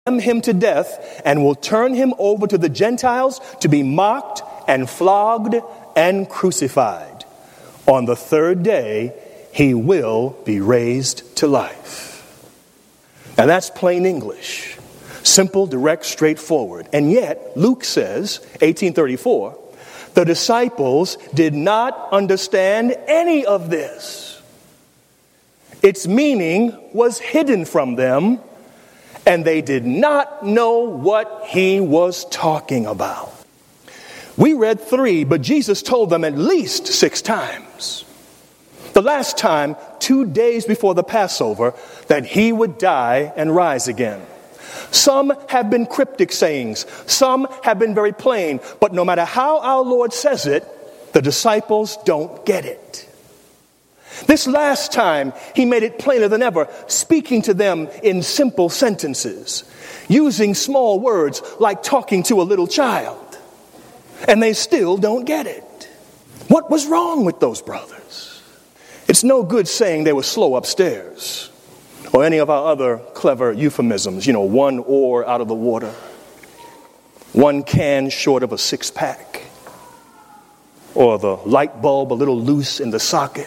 him to death and will turn him over to the Gentiles to be mocked and flogged and crucified. On the third day, he will be raised to life. Now that's plain English. Simple, direct, straightforward. And yet, Luke says, 1834, the disciples did not understand any of this. Its meaning was hidden from them, and they did not know what he was talking about. We read 3, but Jesus told them at least 6 times. The last time, 2 days before the Passover, that he would die and rise again. Some have been cryptic sayings. Some have been very plain. But no matter how our Lord says it, the disciples don't get it. This last time, he made it plainer than ever, speaking to them in simple sentences, using small words like talking to a little child. And they still don't get it. What was wrong with those brothers? It's no good saying they were slow upstairs, or any of our other clever euphemisms, one oar out of the water, one can short of a 6-pack, or the light bulb a little loose in the socket.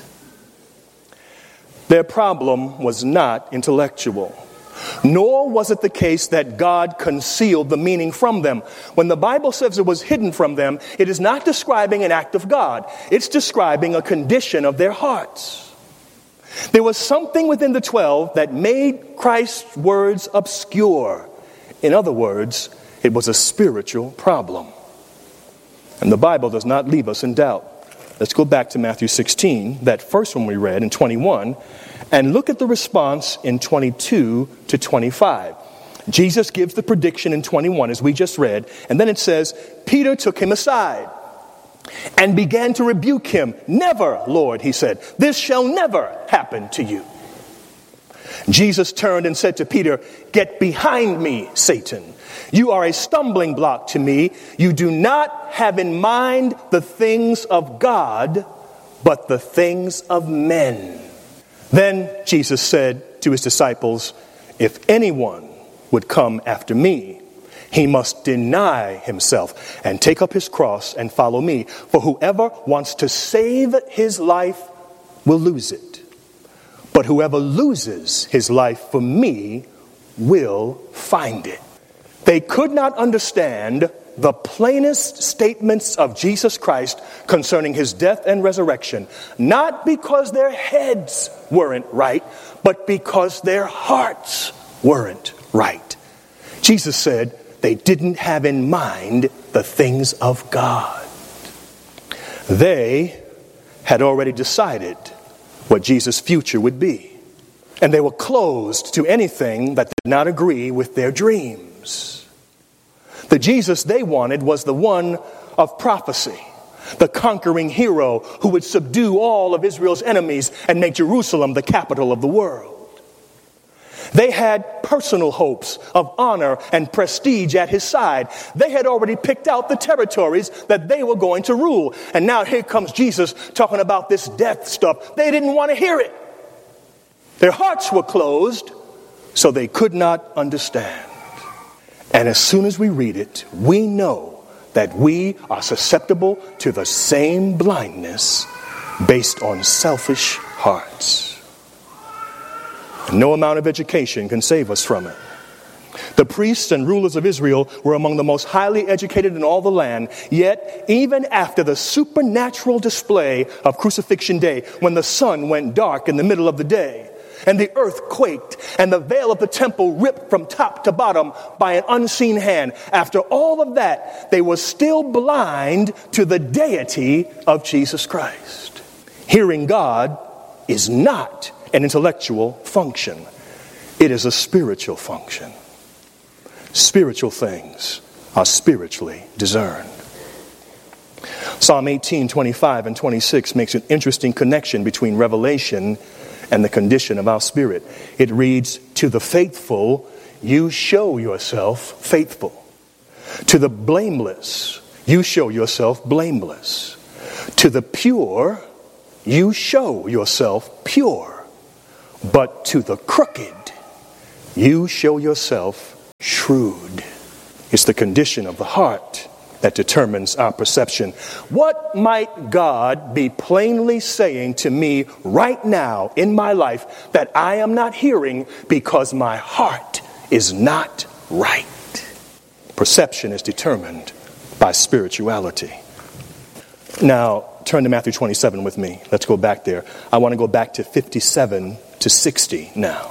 Their problem was not intellectual, nor was it the case that God concealed the meaning from them. When the Bible says it was hidden from them, it is not describing an act of God. It's describing a condition of their hearts. There was something within the 12 that made Christ's words obscure. In other words, it was a spiritual problem. And the Bible does not leave us in doubt. Let's go back to Matthew 16, that first one we read in 21, and look at the response in 22 to 25. Jesus gives the prediction in 21, as we just read, and then it says, Peter took him aside and began to rebuke him. Never, Lord, he said, this shall never happen to you. Jesus turned and said to Peter, get behind me, Satan. You are a stumbling block to me. You do not have in mind the things of God, but the things of men. Then Jesus said to his disciples, if anyone would come after me, he must deny himself and take up his cross and follow me. For whoever wants to save his life will lose it. But whoever loses his life for me will find it. They could not understand the plainest statements of Jesus Christ concerning his death and resurrection, not because their heads weren't right, but because their hearts weren't right. Jesus said they didn't have in mind the things of God. They had already decided what Jesus' future would be, and they were closed to anything that did not agree with their dreams. The Jesus they wanted was the one of prophecy, the conquering hero who would subdue all of Israel's enemies and make Jerusalem the capital of the world. They had personal hopes of honor and prestige at his side. They had already picked out the territories that they were going to rule. And now here comes Jesus talking about this death stuff. They didn't want to hear it. Their hearts were closed, so they could not understand. And as soon as we read it, we know that we are susceptible to the same blindness based on selfish hearts. No amount of education can save us from it. The priests and rulers of Israel were among the most highly educated in all the land. Yet, even after the supernatural display of Crucifixion Day, when the sun went dark in the middle of the day, and the earth quaked, and the veil of the temple ripped from top to bottom by an unseen hand, after all of that, they were still blind to the deity of Jesus Christ. Hearing God is not an intellectual function. It is a spiritual function. Spiritual things are spiritually discerned. Psalm 18, 25 and 26 makes an interesting connection between revelation and the condition of our spirit. It reads, to the faithful, you show yourself faithful. To the blameless, you show yourself blameless. To the pure, you show yourself pure. But to the crooked, you show yourself shrewd. It's the condition of the heart that determines our perception. What might God be plainly saying to me right now in my life that I am not hearing because my heart is not right? Perception is determined by spirituality. Now, turn to Matthew 27 with me. Let's go back there. I want to go back to 57 to 60 now.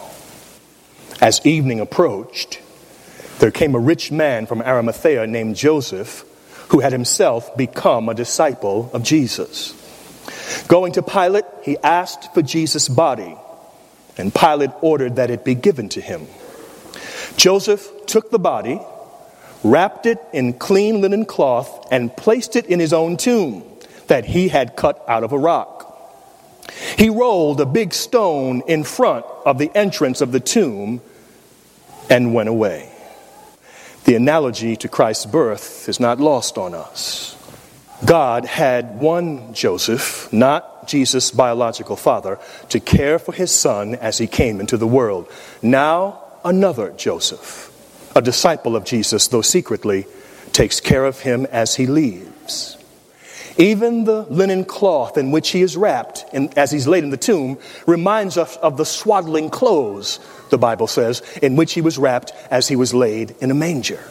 As evening approached, there came a rich man from Arimathea named Joseph, who had himself become a disciple of Jesus. Going to Pilate, he asked for Jesus' body, and Pilate ordered that it be given to him. Joseph took the body, wrapped it in clean linen cloth, and placed it in his own tomb that he had cut out of a rock. He rolled a big stone in front of the entrance of the tomb and went away. The analogy to Christ's birth is not lost on us. God had one Joseph, not Jesus' biological father, to care for his son as he came into the world. Now another Joseph, a disciple of Jesus, though secretly, takes care of him as he leaves. Even the linen cloth in which he is wrapped as he's laid in the tomb reminds us of the swaddling clothes, the Bible says, in which he was wrapped as he was laid in a manger.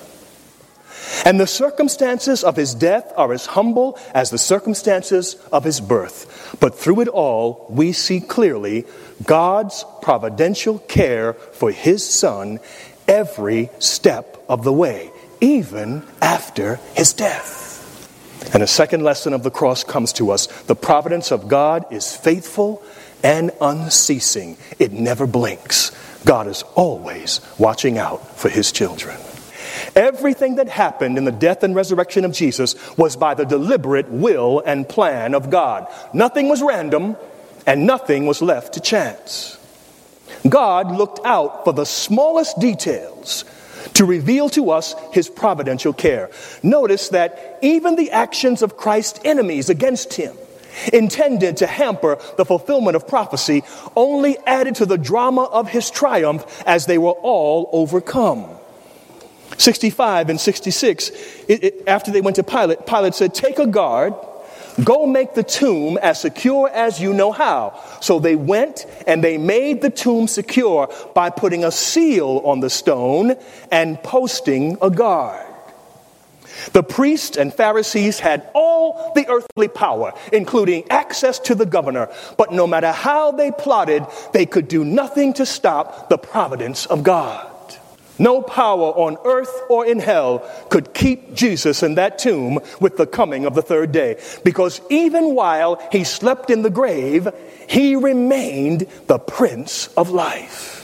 And the circumstances of his death are as humble as the circumstances of his birth. But through it all, we see clearly God's providential care for his son every step of the way, even after his death. And a second lesson of the cross comes to us. The providence of God is faithful and unceasing. It never blinks. God is always watching out for his children. Everything that happened in the death and resurrection of Jesus was by the deliberate will and plan of God. Nothing was random and nothing was left to chance. God looked out for the smallest details to reveal to us his providential care. Notice that even the actions of Christ's enemies against him, intended to hamper the fulfillment of prophecy, only added to the drama of his triumph as they were all overcome. 65 and 66, after they went to Pilate, Pilate said, "Take a guard, go make the tomb as secure as you know how." So they went and they made the tomb secure by putting a seal on the stone and posting a guard. The priests and Pharisees had all the earthly power, including access to the governor. But no matter how they plotted, they could do nothing to stop the providence of God. No power on earth or in hell could keep Jesus in that tomb with the coming of the third day. Because even while he slept in the grave, he remained the Prince of Life.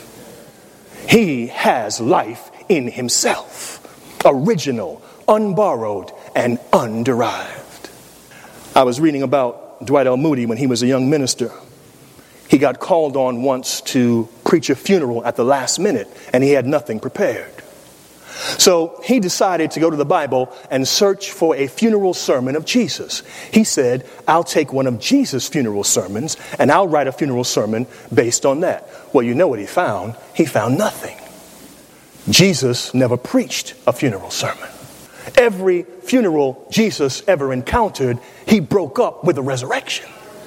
He has life in himself, original, unborrowed, and underived. I was reading about Dwight L. Moody when he was a young minister. He got called on once to preach a funeral at the last minute, and he had nothing prepared. So he decided to go to the Bible and search for a funeral sermon of Jesus. He said, "I'll take one of Jesus' funeral sermons, and I'll write a funeral sermon based on that." Well, you know what he found? He found nothing. Jesus never preached a funeral sermon. Every funeral Jesus ever encountered, he broke up with a resurrection.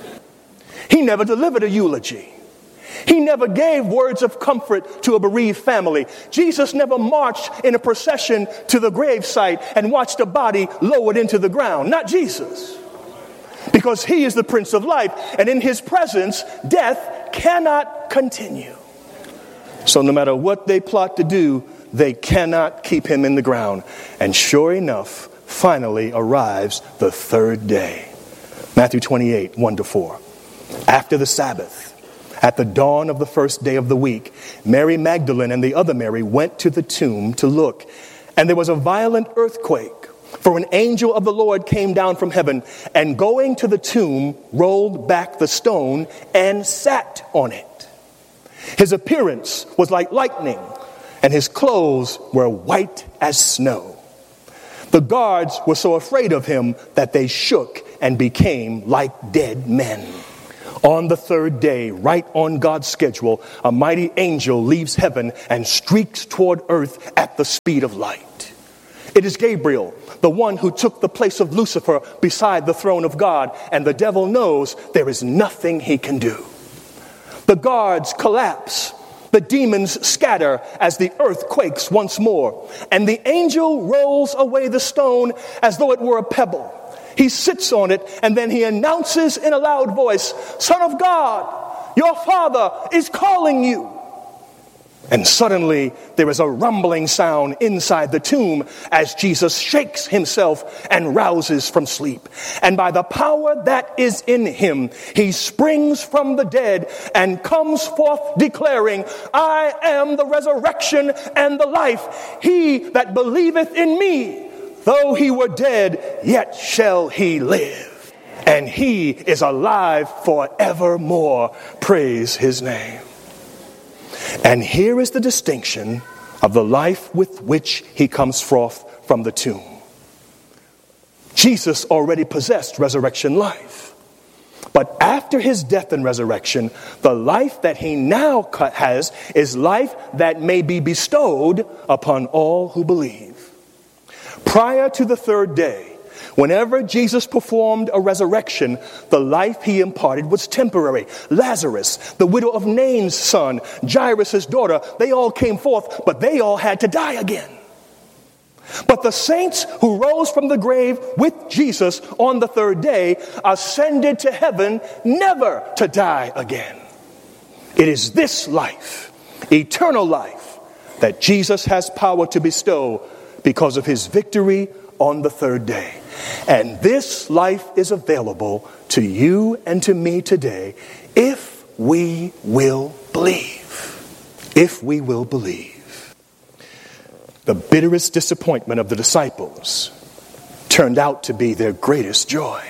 He never delivered a eulogy. He never gave words of comfort to a bereaved family. Jesus never marched in a procession to the gravesite and watched a body lowered into the ground. Not Jesus. Because he is the Prince of Life, and in his presence, death cannot continue. So no matter what they plot to do, they cannot keep him in the ground. And sure enough, finally arrives the third day. Matthew 28, 1-4. After the Sabbath, at the dawn of the first day of the week, Mary Magdalene and the other Mary went to the tomb to look. And there was a violent earthquake, for an angel of the Lord came down from heaven, and going to the tomb, rolled back the stone and sat on it. His appearance was like lightning, and his clothes were white as snow. The guards were so afraid of him that they shook and became like dead men. On the third day, right on God's schedule, a mighty angel leaves heaven and streaks toward earth at the speed of light. It is Gabriel, the one who took the place of Lucifer beside the throne of God, and the devil knows there is nothing he can do. The guards collapse. The demons scatter as the earth quakes once more, and the angel rolls away the stone as though it were a pebble. He sits on it, and then he announces in a loud voice, "Son of God, your Father is calling you." And suddenly there is a rumbling sound inside the tomb as Jesus shakes himself and rouses from sleep. And by the power that is in him, he springs from the dead and comes forth declaring, "I am the resurrection and the life. He that believeth in me, though he were dead, yet shall he live. And he is alive forevermore." Praise his name. And here is the distinction of the life with which he comes forth from the tomb. Jesus already possessed resurrection life. But after his death and resurrection, the life that he now has is life that may be bestowed upon all who believe. Prior to the third day, whenever Jesus performed a resurrection, the life he imparted was temporary. Lazarus, the widow of Nain's son, Jairus' daughter, they all came forth, but they all had to die again. But the saints who rose from the grave with Jesus on the third day ascended to heaven, never to die again. It is this life, eternal life, that Jesus has power to bestow because of his victory on the third day. And this life is available to you and to me today if we will believe. If we will believe. The bitterest disappointment of the disciples turned out to be their greatest joy.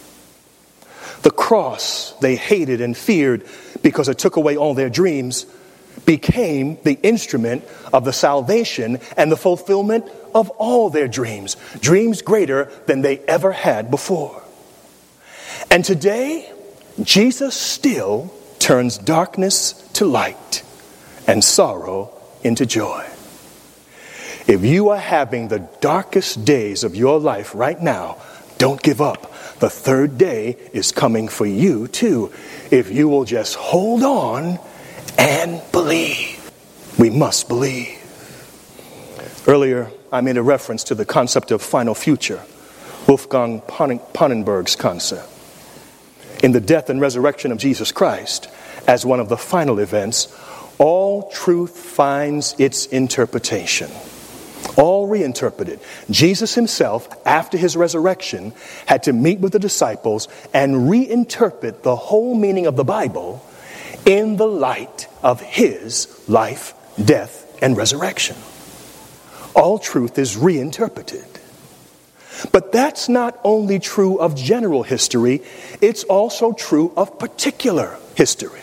The cross they hated and feared because it took away all their dreams became the instrument of the salvation and the fulfillment of all their dreams, dreams greater than they ever had before. And today, Jesus still turns darkness to light and sorrow into joy. If you are having the darkest days of your life right now, don't give up. The third day is coming for you too, if you will just hold on and believe. We must believe. Earlier, I made a reference to the concept of final future, Wolfgang Pannenberg's concept. In the death and resurrection of Jesus Christ, as one of the final events, all truth finds its interpretation. All reinterpreted. Jesus himself, after his resurrection, had to meet with the disciples and reinterpret the whole meaning of the Bible in the light of his life, death, and resurrection. All truth is reinterpreted. But that's not only true of general history, it's also true of particular history.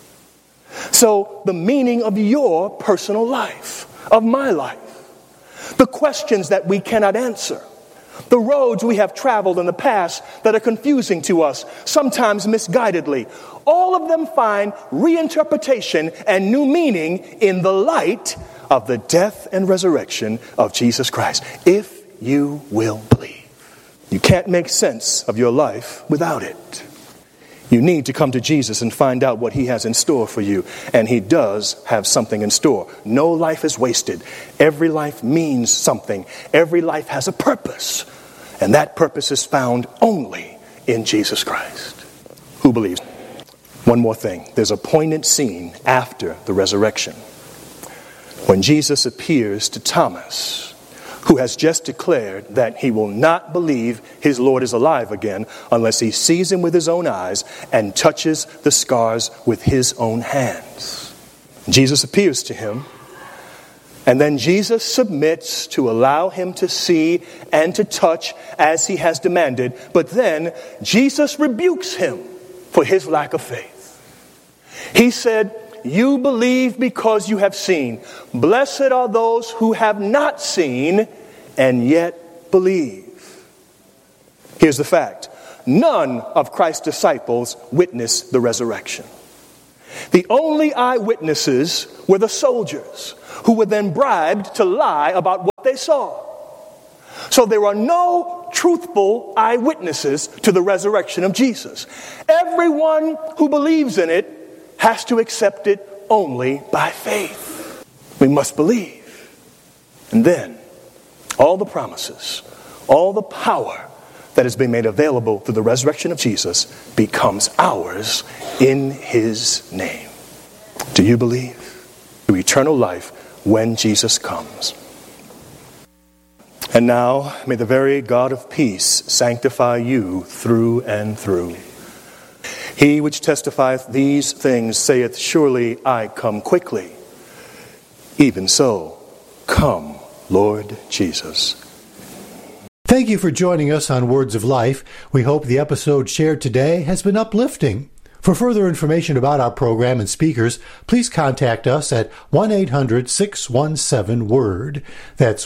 So the meaning of your personal life, of my life, the questions that we cannot answer, the roads we have traveled in the past that are confusing to us, sometimes misguidedly, all of them find reinterpretation and new meaning in the light of the death and resurrection of Jesus Christ, if you will believe. You can't make sense of your life without it. You need to come to Jesus and find out what he has in store for you. And he does have something in store. No life is wasted. Every life means something. Every life has a purpose. And that purpose is found only in Jesus Christ. Who believes? One more thing. There's a poignant scene after the resurrection, when Jesus appears to Thomas, who has just declared that he will not believe his Lord is alive again unless he sees him with his own eyes and touches the scars with his own hands. Jesus appears to him, and then Jesus submits to allow him to see and to touch as he has demanded, but then Jesus rebukes him for his lack of faith. He said, "You believe because you have seen. Blessed are those who have not seen and yet believe." Here's the fact. none of Christ's disciples witnessed the resurrection. The only eyewitnesses were the soldiers, who were then bribed to lie about what they saw. So there are no truthful eyewitnesses to the resurrection of Jesus. Everyone who believes in it has to accept it only by faith. We must believe. And then all the promises, all the power that has been made available through the resurrection of Jesus becomes ours in His name. Do you believe? Through eternal life when Jesus comes. And now, may the very God of peace sanctify you through and through. He which testifieth these things saith, surely I come quickly. Even so, come, Lord Jesus. Thank you for joining us on Words of Life. We hope the episode shared today has been uplifting. For further information about our program and speakers, please contact us at 1-800-617-WORD. That's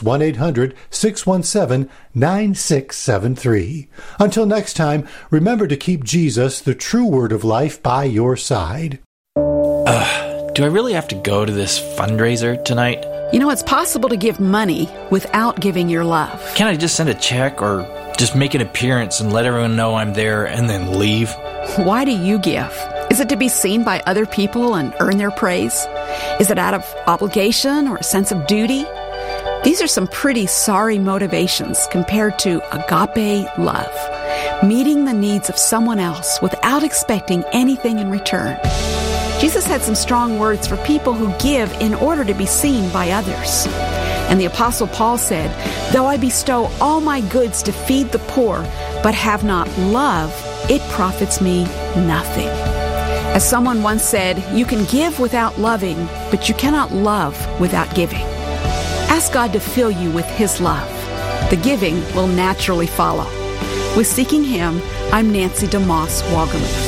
1-800-617-9673. Until next time, remember to keep Jesus, the true Word of Life, by your side. Do I really have to go to this fundraiser tonight? You know, it's possible to give money without giving your love. Can't I just send a check or just make an appearance and let everyone know I'm there and then leave? Why do you give? Is it to be seen by other people and earn their praise? Is it out of obligation or a sense of duty? These are some pretty sorry motivations compared to agape love, meeting the needs of someone else without expecting anything in return. Jesus had some strong words for people who give in order to be seen by others. And the Apostle Paul said, though I bestow all my goods to feed the poor, but have not love, it profits me nothing. As someone once said, you can give without loving, but you cannot love without giving. Ask God to fill you with His love. The giving will naturally follow. With Seeking Him, I'm Nancy DeMoss Wagermuth.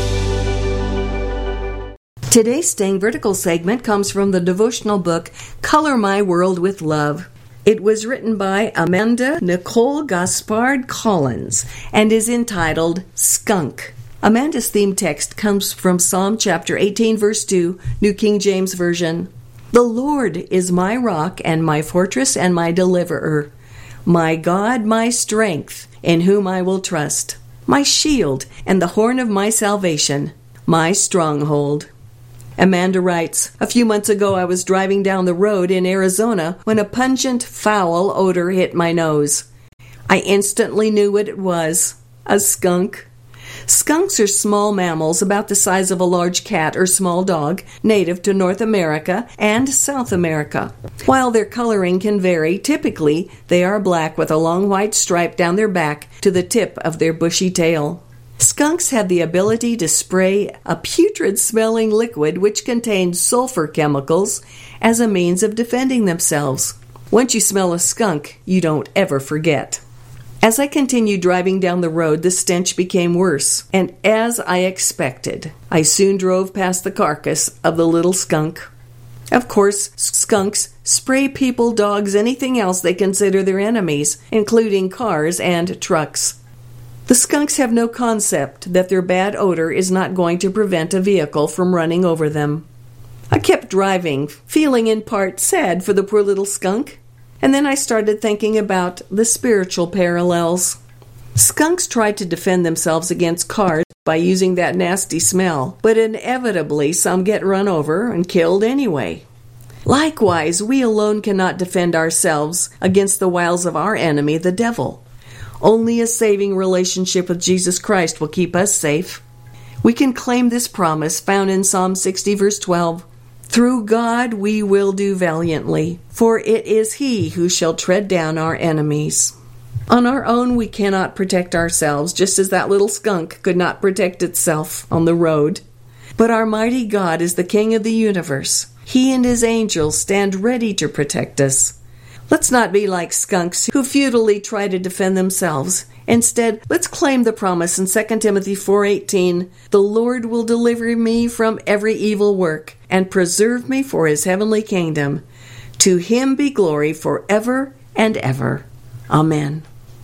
Today's Staying Vertical segment comes from the devotional book, Color My World with Love. It was written by Amanda Nicole Gaspard Collins and is entitled Skunk. Amanda's theme text comes from Psalm chapter 18, verse 2, New King James Version. The Lord is my rock and my fortress and my deliverer, my God, my strength, in whom I will trust, my shield and the horn of my salvation, my stronghold. Amanda writes, a few months ago I was driving down the road in Arizona when a pungent, foul odor hit my nose. I instantly knew what it was, a skunk. Skunks are small mammals about the size of a large cat or small dog, native to North America and South America. While their coloring can vary, typically they are black with a long white stripe down their back to the tip of their bushy tail. Skunks have the ability to spray a putrid-smelling liquid which contains sulfur chemicals as a means of defending themselves. Once you smell a skunk, you don't ever forget. As I continued driving down the road, the stench became worse, and as I expected, I soon drove past the carcass of the little skunk. Of course, skunks spray people, dogs, anything else they consider their enemies, including cars and trucks. The skunks have no concept that their bad odor is not going to prevent a vehicle from running over them. I kept driving, feeling in part sad for the poor little skunk, and then I started thinking about the spiritual parallels. Skunks try to defend themselves against cars by using that nasty smell, but inevitably some get run over and killed anyway. Likewise, we alone cannot defend ourselves against the wiles of our enemy, the devil. Only a saving relationship with Jesus Christ will keep us safe. We can claim this promise found in Psalm 60, verse 12. Through God we will do valiantly, for it is He who shall tread down our enemies. On our own we cannot protect ourselves, just as that little skunk could not protect itself on the road. But our mighty God is the King of the universe. He and His angels stand ready to protect us. Let's not be like skunks who futilely try to defend themselves. Instead, let's claim the promise in 2 Timothy 4:18, the Lord will deliver me from every evil work and preserve me for His heavenly kingdom. To Him be glory forever and ever. Amen.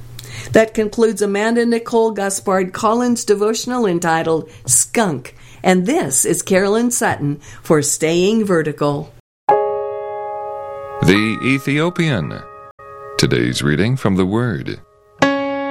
That concludes Amanda Nicole Gaspard Collins' devotional entitled Skunk. And this is Carolyn Sutton for Staying Vertical. The Ethiopian. Today's reading from the Word.